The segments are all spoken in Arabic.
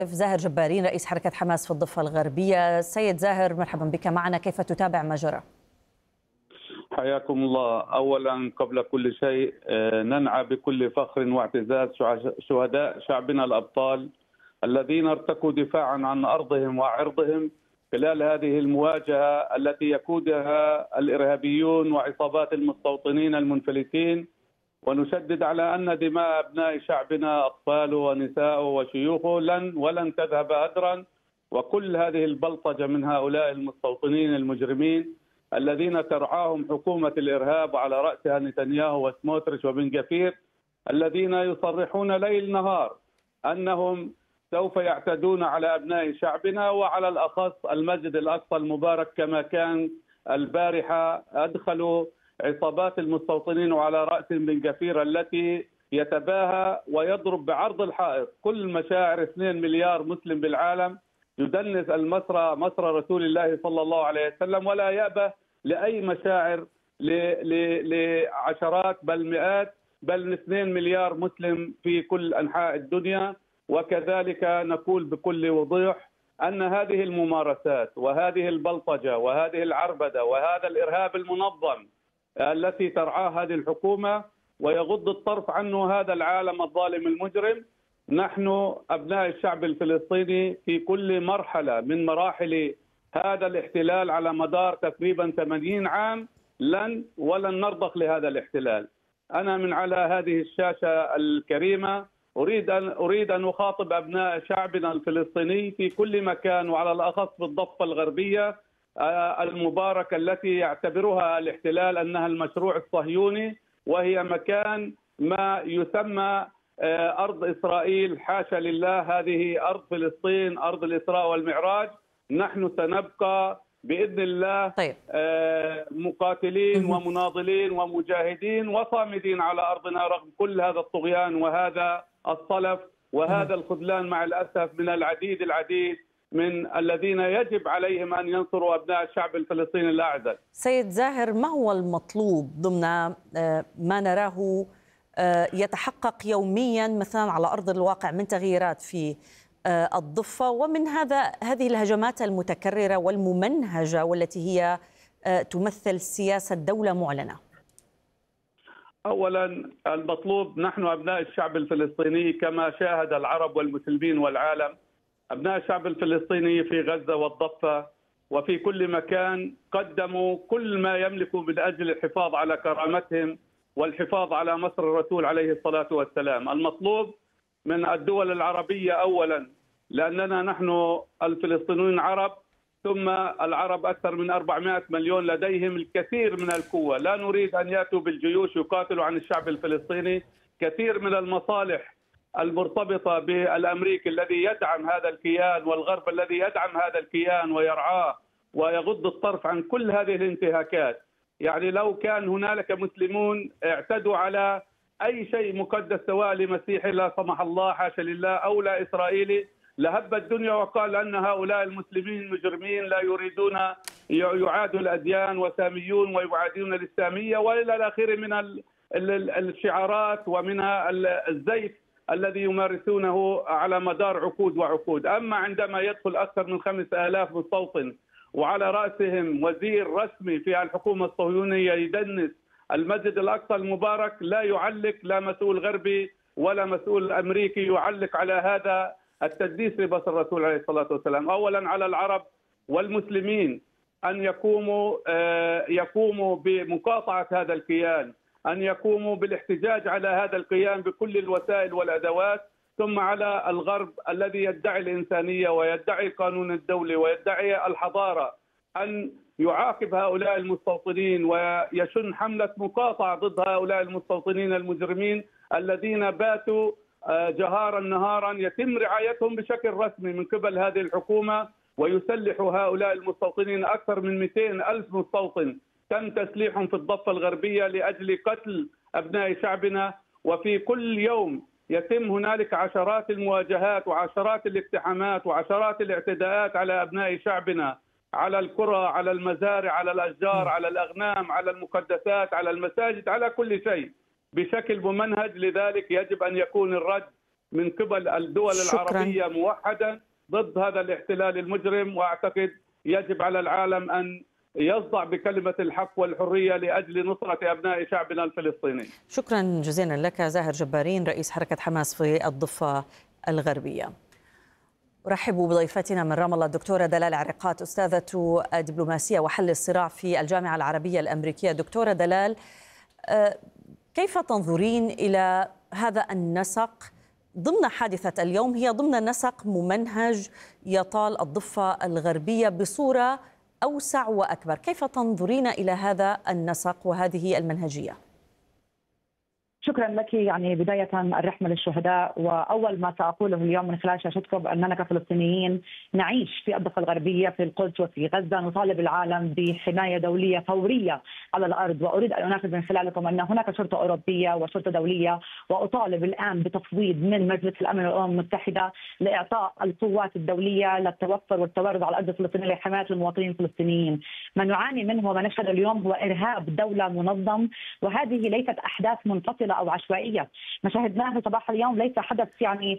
زاهر جبارين رئيس حركة حماس في الضفة الغربية. سيد زاهر، مرحبا بك معنا، كيف تتابع ما جرى؟ حياكم الله. أولا قبل كل شيء ننعى بكل فخر واعتزاز شهداء شعبنا الأبطال الذين ارتكوا دفاعا عن أرضهم وعرضهم خلال هذه المواجهة التي يقودها الإرهابيون وعصابات المستوطنين المنفلتين. ونشدد على أن دماء أبناء شعبنا أطفاله ونساءه وشيوخه ولن تذهب هدرا، وكل هذه البلطجة من هؤلاء المستوطنين المجرمين الذين ترعاهم حكومة الإرهاب وعلى رأسها نتنياهو وسموتريش وبن جفير، الذين يصرحون ليل نهار أنهم سوف يعتدون على أبناء شعبنا وعلى الأخص المسجد الأقصى المبارك، كما كان البارحة أدخلوا عصابات المستوطنين وعلى رأسهم بن جفير التي يتباهى ويضرب بعرض الحائط كل مشاعر 2 مليار مسلم بالعالم، يدنس المسرى مسرى رسول الله صلى الله عليه وسلم، ولا يأبه لأي مشاعر لعشرات بل مئات بل 2 مليار مسلم في كل أنحاء الدنيا. وكذلك نقول بكل وضوح أن هذه الممارسات وهذه البلطجة وهذه العربدة وهذا الإرهاب المنظم التي ترعاه هذه الحكومة ويغض الطرف عنه هذا العالم الظالم المجرم، نحن أبناء الشعب الفلسطيني في كل مرحلة من مراحل هذا الاحتلال على مدار تقريبا 80 عام ولن نرضخ لهذا الاحتلال. أنا من على هذه الشاشة الكريمة أريد أن أخاطب أبناء شعبنا الفلسطيني في كل مكان، وعلى الأخص في الضفة الغربية المباركة التي يعتبرها الاحتلال أنها المشروع الصهيوني، وهي مكان ما يسمى أرض إسرائيل. حاشا لله، هذه أرض فلسطين، أرض الإسراء والمعراج. نحن سنبقى بإذن الله مقاتلين ومناضلين ومجاهدين وصامدين على أرضنا رغم كل هذا الطغيان وهذا الصلف وهذا الخذلان مع الأسف من العديد من الذين يجب عليهم أن ينصروا أبناء الشعب الفلسطيني الأعزل. سيد زاهر، ما هو المطلوب ضمن ما نراه يتحقق يوميا مثلا على أرض الواقع من تغييرات في الضفة، ومن هذه الهجمات المتكررة والممنهجة والتي هي تمثل سياسة دولة معلنة؟ أولا المطلوب، نحن أبناء الشعب الفلسطيني كما شاهد العرب والمسلمين والعالم، أبناء الشعب الفلسطيني في غزة والضفة وفي كل مكان قدموا كل ما يملكوا من أجل الحفاظ على كرامتهم والحفاظ على مصر الرسول عليه الصلاة والسلام. المطلوب من الدول العربية أولا، لأننا نحن الفلسطينيين عرب، ثم العرب أكثر من 400 مليون لديهم الكثير من القوة، لا نريد أن يأتوا بالجيوش يقاتلوا عن الشعب الفلسطيني. كثير من المصالح المرتبطة بالأمريكي الذي يدعم هذا الكيان والغرب الذي يدعم هذا الكيان ويرعاه ويغض الطرف عن كل هذه الانتهاكات. يعني لو كان هنالك مسلمون اعتدوا على أي شيء مقدس سواء لمسيحي لا سمح الله حاشا لله أو لا إسرائيلي لهب الدنيا وقال أن هؤلاء المسلمين مجرمين لا يريدون يعادوا الأديان وساميون ويعادون الإسلامية وإلى الآخر من الشعارات ومن الزيف الذي يمارسونه على مدار عقود وعقود. أما عندما يدخل أكثر من 5000 مستوطن وعلى رأسهم وزير رسمي في الحكومة الصهيونية يدنس المسجد الأقصى المبارك، لا يعلق لا مسؤول غربي ولا مسؤول أمريكي يعلق على هذا التدنيس لبصر الرسول عليه الصلاة والسلام. أولا على العرب والمسلمين أن يقوموا بمقاطعة هذا الكيان، أن يقوموا بالاحتجاج على هذا الكيان بكل الوسائل والأدوات، ثم على الغرب الذي يدعي الإنسانية ويدعي القانون الدولي ويدعي الحضارة أن يعاقب هؤلاء المستوطنين ويشن حملة مقاطعة ضد هؤلاء المستوطنين المجرمين الذين باتوا جهارا نهارا يتم رعايتهم بشكل رسمي من قبل هذه الحكومة، ويسلح هؤلاء المستوطنين. أكثر من 200 ألف مستوطن تم تسليحهم في الضفة الغربية لأجل قتل أبناء شعبنا، وفي كل يوم يتم هنالك عشرات المواجهات وعشرات الاقتحامات وعشرات الاعتداءات على أبناء شعبنا، على القرى، على المزارع، على الأشجار، على الأغنام، على المقدسات، على المساجد، على كل شيء بشكل ممنهج. لذلك يجب أن يكون الرد من قبل الدول العربية موحدا ضد هذا الاحتلال المجرم. وأعتقد يجب على العالم أن يصدع بكلمة الحق والحرية لأجل نصرة أبناء شعبنا الفلسطيني. شكرا جزيلا لك زاهر جبارين رئيس حركة حماس في الضفة الغربية. أرحب بضيفتنا من رام الله الدكتورة دلال عريقات، أستاذة الدبلوماسية وحل الصراع في الجامعة العربية الأمريكية. دكتورة دلال، كيف تنظرين إلى هذا النسق ضمن حادثة اليوم؟ هي ضمن نسق ممنهج يطال الضفة الغربية بصورة أوسع وأكبر، كيف تنظرين إلى هذا النسق وهذه المنهجية؟ شكرا لك. يعني بداية الرحمة للشهداء، وأول ما سأقوله اليوم من خلال شاشتكم أننا كفلسطينيين نعيش في الضفة الغربية في القدس وفي غزة، نطالب العالم بحماية دولية فورية على الأرض. وأريد أن أناشد من خلالكم أن هناك شرطة أوروبية وشرطة دولية، وأطالب الآن بتفويض من مجلس الأمن والأمم المتحدة لإعطاء القوات الدولية للتوفر والتواجد على الأرض الفلسطينية لحماية المواطنين الفلسطينيين. ما نعاني منه وما نشهد اليوم هو إرهاب دولة منظم، وهذه ليست أحداث منفصلة أو عشوائية. ما شاهدناه في صباح اليوم ليس حدث يعني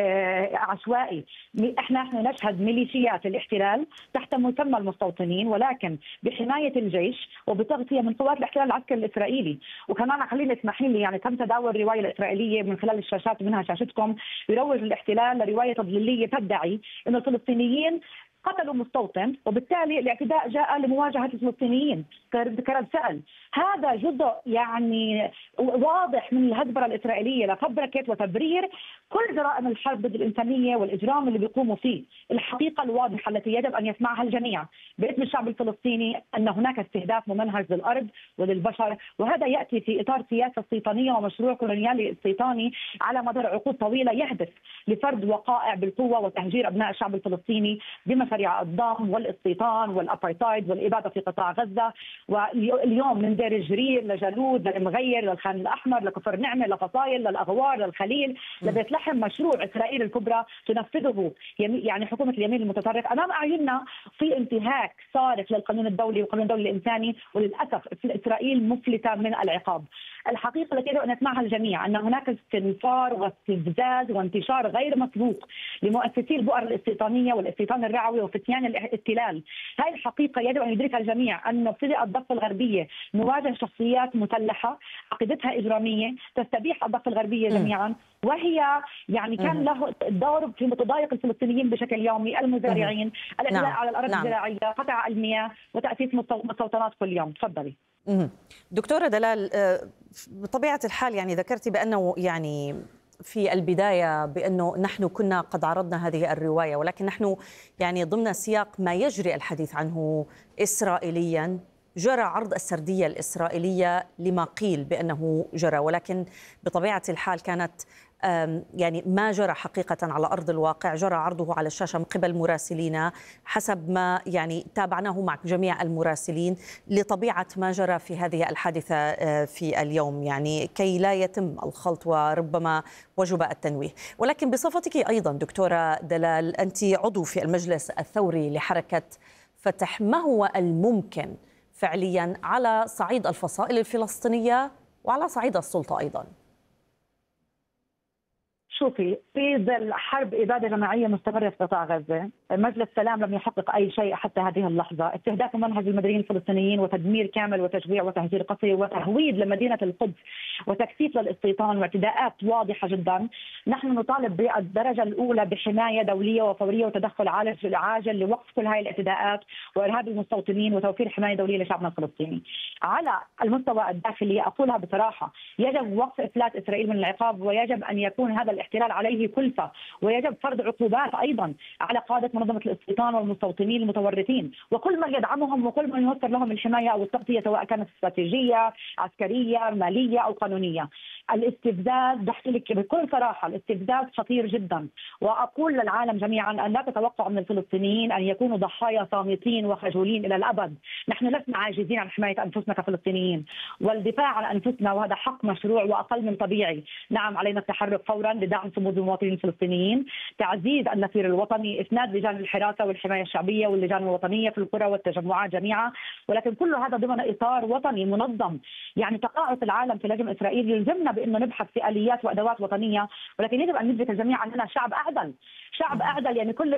عشوائي. نحن نشهد ميليشيات الاحتلال تحت مسمى المستوطنين، ولكن بحماية الجيش وبتغطية من قوات الاحتلال العسكري الإسرائيلي. وكمان خليني اسمحي لي، يعني تم تداول الرواية الإسرائيلية من خلال الشاشات منها شاشتكم، يروج الاحتلال لرواية تضليلية تدعي أن الفلسطينيين قتلوا مستوطن وبالتالي الاعتداء جاء لمواجهة الفلسطينيين كرد فعل. هذا جزء يعني واضح من الهزبرة الإسرائيلية لفبركة وتبرير كل جرائم الحرب ضد الإنسانية والإجرام اللي بيقوموا فيه. الحقيقة الواضحة التي يجب أن يسمعها الجميع باسم الشعب الفلسطيني أن هناك استهداف ممنهج للأرض وللبشر، وهذا يأتي في إطار سياسة استيطانية ومشروع كولونيالي استيطاني على مدار عقود طويلة يهدف لفرض وقائع بالقوة وتهجير أبناء الشعب الفلسطيني بمشاريع الضم والاستيطان والأبارتايد والإبادة في قطاع غزة. واليوم من دير الجرير لجالود للمغير للخان الأحمر لكفر نعمة لفصايل للأغوار للخليل لبيت لحم، مشروع إسرائيل الكبرى تنفذه يعني حكومة اليمين المتطرف أمام أعيننا في انتهاك صارخ للقانون الدولي والقانون الدولي الإنساني. وللأسف إسرائيل مفلتة من العقاب. الحقيقة التي يجب أن يسمعها الجميع أن هناك استنفار واستفزاز وانتشار غير مسبوق لمؤسسي البؤر الاستيطانية والاستيطان الرعوي وفتيان الاحتلال. هذه الحقيقة يجب أن يدركها الجميع، أن في الضفة الغربية نواجه شخصيات مسلحة عقيدتها إجرامية تستبيح الضفة الغربية جميعا، وهي يعني كان له دور في تضايق الفلسطينيين بشكل يومي، المزارعين، الاعتداء على الأرض الزراعية، قطع المياه وتأسيس مستوطنات كل يوم. تفضلي. دكتورة دلال، بطبيعة الحال يعني ذكرتي بأنه يعني في البداية بأنه نحن كنا قد عرضنا هذه الرواية، ولكن نحن يعني ضمن سياق ما يجري الحديث عنه إسرائيليا. جرى عرض السردية الإسرائيلية لما قيل بأنه جرى، ولكن بطبيعة الحال كانت يعني ما جرى حقيقة على أرض الواقع جرى عرضه على الشاشة من قبل مراسلين حسب ما يعني تابعناه مع جميع المراسلين لطبيعة ما جرى في هذه الحادثة في اليوم، يعني كي لا يتم الخلط وربما وجب التنويه. ولكن بصفتك أيضا دكتورة دلال، أنت عضو في المجلس الثوري لحركة فتح، ما هو الممكن فعليا على صعيد الفصائل الفلسطينية وعلى صعيد السلطة أيضا؟ شوفي، في ظل حرب إبادة جماعية مستمرة في قطاع غزة، مجلس السلام لم يحقق أي شيء حتى هذه اللحظة. استهداف منهج المدنيين الفلسطينيين وتدمير كامل وتجويع وتهجير قسري وتهويد لمدينة القدس وتكثيف للاستيطان واعتداءات واضحة جدا. نحن نطالب بالدرجة الأولى بحماية دولية وفورية وتدخل عاجل لوقف كل هذه الاعتداءات وإرهاب المستوطنين وتوفير حماية دولية لشعبنا الفلسطيني. على المستوى الداخلي أقولها بصراحة، يجب وقف إفلات إسرائيل من العقاب، ويجب أن يكون هذا الاحتلال عليه كلفة، ويجب فرض عقوبات أيضا على قادة منظمة الاستيطان والمستوطنين المتورطين وكل من يدعمهم وكل من يوفر لهم الحماية أو التغطية سواء كانت استراتيجية عسكرية مالية أو قانونية. الاستفزاز بحكي لك بكل صراحة، الاستفزاز خطير جدا، وأقول للعالم جميعا أن لا تتوقعوا من الفلسطينيين أن يكونوا ضحايا صامتين وخجولين إلى الأبد. نحن لسنا عاجزين عن حماية أنفسنا كفلسطينيين والدفاع عن أنفسنا، وهذا حق مشروع وأقل من طبيعي. نعم، علينا التحرك فورا لدعم صمود المواطنين الفلسطينيين، تعزيز النفير الوطني، اسناد لجان الحراسه والحمايه الشعبيه واللجان الوطنيه في القرى والتجمعات جميعا، ولكن كل هذا ضمن اطار وطني منظم. يعني تقاعس العالم في لجم اسرائيل يلزمنا بانه نبحث في اليات وادوات وطنيه، ولكن يجب ان ندرك الجميع اننا شعب اعدل، شعب اعدل. يعني كل